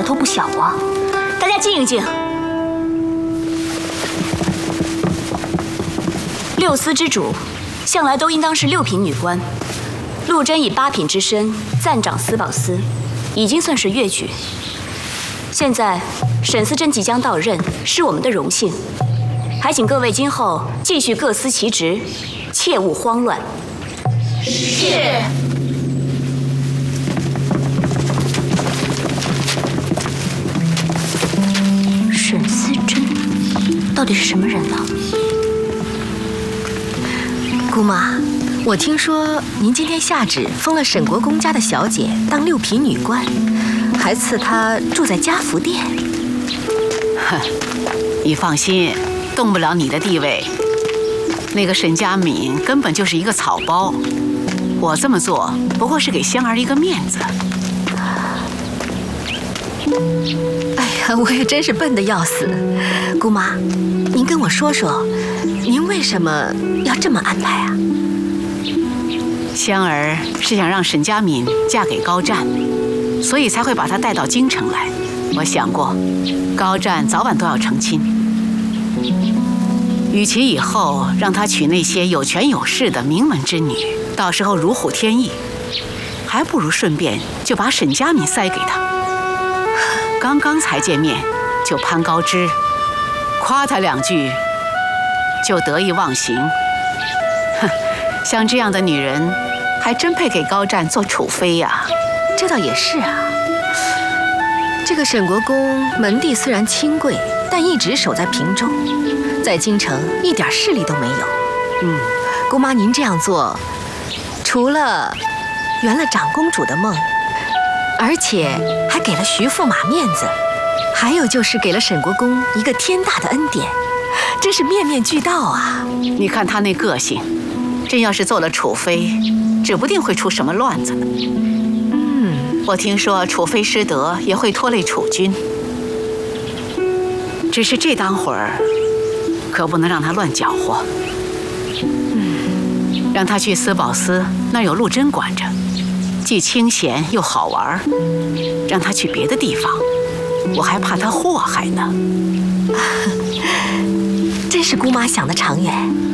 头不小啊！大家静一静。六司之主，向来都应当是6品女官。陆贞以8品之身暂掌司宝司，已经算是越举。现在沈思贞即将到任，是我们的荣幸，还请各位今后继续各司其职，切勿慌乱。 是。 沈思贞到底是什么人呢？ 姑妈，我听说您今天下旨封了沈国公家的小姐当6品女官，还赐她住在嘉福殿。 哼，你放心，动不了你的地位。那个沈佳敏根本就是一个草包，我这么做不过是给香儿一个面子。 哎呀，我也真是笨得要死。姑妈，您跟我说说，您为什么要这么安排啊？ 香儿是想让沈佳敏嫁给高湛，所以才会把她带到京城来。我想过，高湛早晚都要成亲，与其以后让她娶那些有权有势的名门之女，到时候如虎添翼，还不如顺便就把沈佳敏塞给她。刚刚才见面就攀高枝，夸她2句就得意忘形。哼，像这样的女人还真配给高湛做储妃呀。 这倒也是啊。这个沈国公门第虽然清贵，但一直守在平州，在京城一点势力都没有。姑妈您这样做，除了圆了长公主的梦，而且还给了徐驸马面子，还有就是给了沈国公一个天大的恩典，真是面面俱到啊！ 你看他那个性，真要是做了储妃，指不定会出什么乱子呢。我听说储妃失德也会拖累储君，只是这当会儿可不能让他乱搅和。让他去司宝司，那儿有陆贞管着，既清闲又好玩。让他去别的地方，我还怕他祸害呢。 真是姑妈想得长远。